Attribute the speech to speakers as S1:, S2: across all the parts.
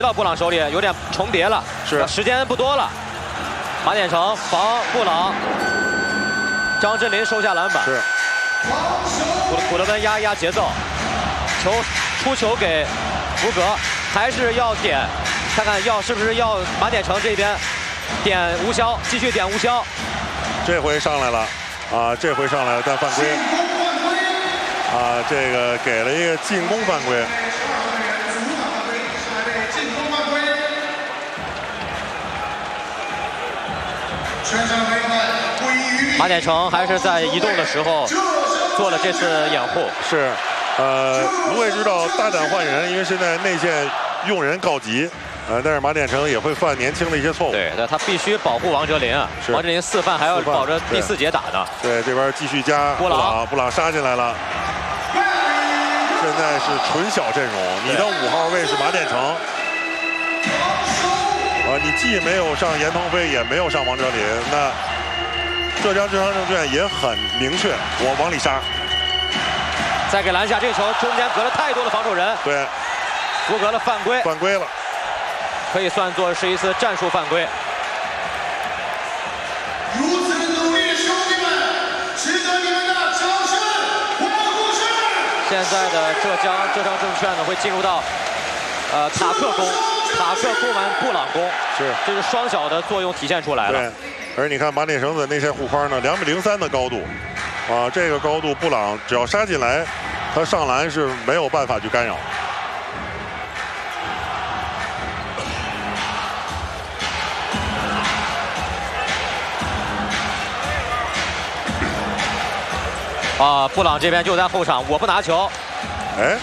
S1: 到布朗手里有点重叠了，
S2: 是
S1: 时间不多了。马典成防布朗，张镇麟收下篮板。
S2: 是。
S1: 古德温压节奏，出球给福格，还是要点，看看是不是要马典成这边点吴骁，继续点吴骁。
S2: 这回上来了啊！这回上来了，但犯规啊！这个给了一个进攻犯规。
S1: 马典成还是在移动的时候做了这次掩护。
S2: 是，卢伟知道大胆换人，因为现在内线用人告急，但是马典成也会犯年轻的一些错误。
S1: 对，他必须保护王哲林啊。王哲林4犯还要保着第4节打呢。
S2: 对，这边继续加布朗杀进来了。现在是纯小阵容，你的5号位是马典成。 你既没有上严腾飞，也没有上王哲林，那浙江智商证券也很明确，我往里杀。
S1: 再给篮下这个球，中间隔了太多的防守人。
S2: 对，
S1: 福格的犯规，
S2: 犯规了，
S1: 可以算作是一次战术犯规。
S3: 如此努力的兄弟们，值得你们的掌声和鼓掌。
S1: 现在的浙江证券呢，会进入到塔克攻。 塔克攻完布朗攻，这是双小的作用体现出来了。
S2: 对，而你看马典成的内线护框呢，2.03米的高度，这个高度布朗只要杀进来，他上篮是没有办法去干扰。
S1: 布朗这边就在后场，我不拿球。
S2: 哎。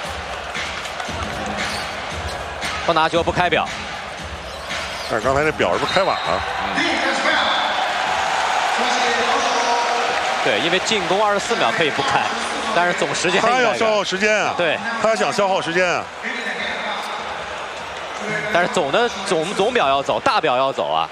S1: 不拿球不开表，
S2: 但是刚才这表是不是开晚了？
S1: 对，因为进攻24秒可以不开，但是总时间
S2: 他要消耗时间啊。
S1: 对，
S2: 他想消耗时间啊。
S1: 但是总表要走，大表要走啊。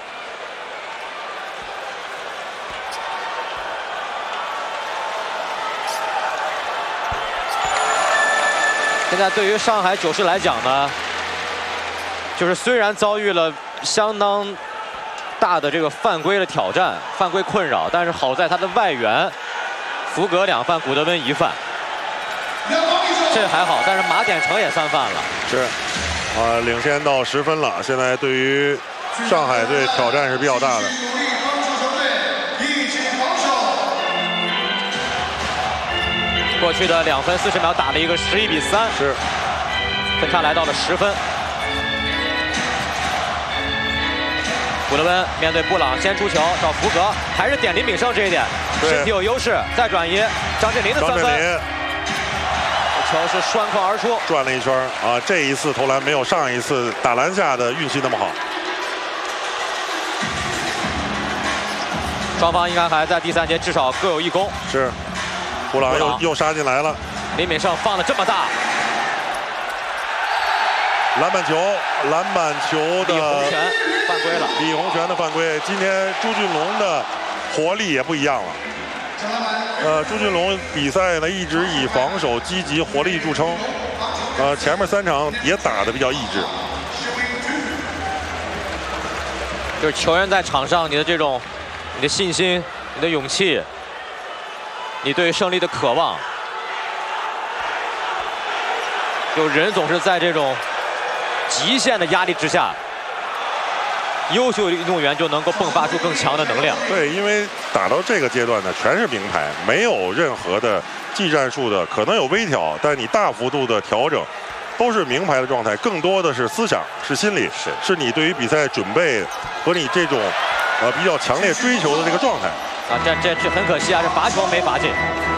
S1: 现在对于上海九世来讲呢？ 就是虽然遭遇了相当大的这个犯规的挑战、犯规困扰，但是好在他的外援福格2犯，古德温1犯，这还好。但是马典成也3犯了，
S2: 是，领先到10分了。现在对于上海队挑战是比较大的。
S1: 过去的2分40秒打了一个11比3，
S2: 是，
S1: 分差来到了10分。 古德温面对布朗，先出球找福格，还是点林炳胜这一点，身体有优势。再转移，张镇麟的3分，球是拴扣而出，
S2: 转了一圈啊！这一次投篮没有上一次打篮下的运气那么好。
S1: 双方应该还在第3节至少各有1攻。
S2: 是，布朗又杀进来了，
S1: 林炳胜放的这么大。
S2: 篮板球的
S1: 李洪权犯规了。
S2: 李洪权的犯规，今天朱俊龙的活力也不一样了。朱俊龙比赛呢一直以防守积极、活力著称。前面3场也打得比较意志。
S1: 就是球员在场上，你的信心、你的勇气，你对胜利的渴望，就人总是在这种 极限的压力之下，优秀的运动员就能够迸发出更强的能量。
S2: 对，因为打到这个阶段呢，全是名牌，没有任何的技战术的，可能有微调，但你大幅度的调整，都是名牌的状态。更多的是思想，是心理，是你对于比赛准备和你这种比较强烈追求的这个状态。
S1: 这很可惜啊，这罚球没罚进。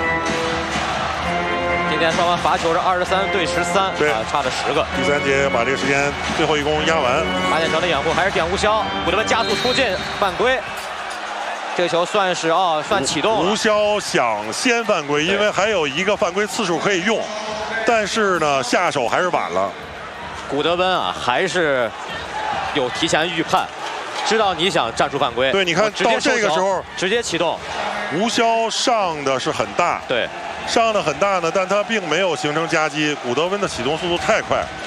S1: 今天双方罚球是23对13，
S2: 对，
S1: 差了10个。
S2: 第3节把这个时间最后1攻压完。
S1: 马典成的掩护还是点吴骁，古德温加速突进犯规，这个球算是算启动了。
S2: 吴骁想先犯规，因为还有1个犯规次数可以用，但是呢下手还是晚了。
S1: 古德温还是有提前预判，知道你想战术犯规。
S2: 对，你看到这个时候
S1: 直接启动，
S2: 吴骁上的是很大。
S1: 对。
S2: 上的很大呢，但他并没有形成夹击。古德温的启动速度太快，